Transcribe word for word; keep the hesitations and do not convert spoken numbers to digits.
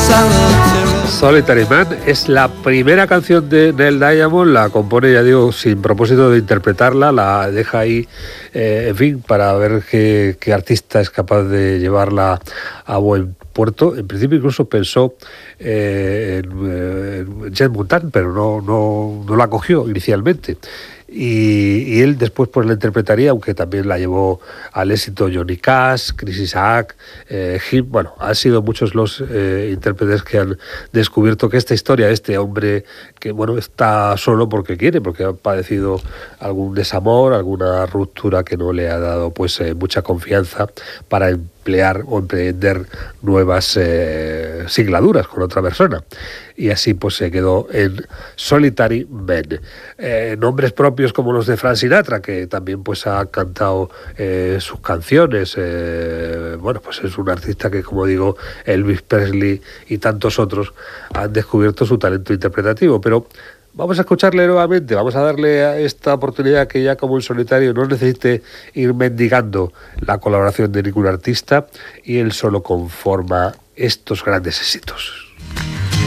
Solitary Man es la primera canción de Neil Diamond, la compone, ya digo, sin propósito de interpretarla, la deja ahí, eh, en fin, para ver qué, qué artista es capaz de llevarla a buen puerto. En principio incluso pensó eh, en, eh, en Jet Mountain, pero no, no, no la cogió inicialmente. Y, y él después pues la interpretaría, aunque también la llevó al éxito Johnny Cash, Chris Isaak, eh, Him. Bueno, han sido muchos los eh, intérpretes que han descubierto que esta historia de este hombre que bueno está solo porque quiere, porque ha padecido algún desamor, alguna ruptura que no le ha dado pues eh, mucha confianza para emplear o emprender nuevas eh, singladuras con otra persona, y así pues se quedó en Solitary Man. Eh, nombres propios como los de Frank Sinatra, que también pues ha cantado eh, sus canciones. Eh, bueno, pues es un artista que, como digo, Elvis Presley y tantos otros han descubierto su talento interpretativo. Pero vamos a escucharle nuevamente, vamos a darle a esta oportunidad que ya como en solitario no necesite ir mendigando la colaboración de ningún artista y él solo conforma estos grandes éxitos.